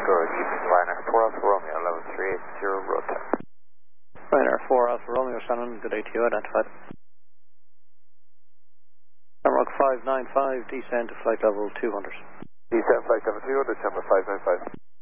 Good, keeping liner 4 Alpha Romeo, level 380, road time. Liner 4 Alpha Romeo, Shannon, good day to you, identified. Number 595, descend to flight level 200. Descend flight level 200, number 595.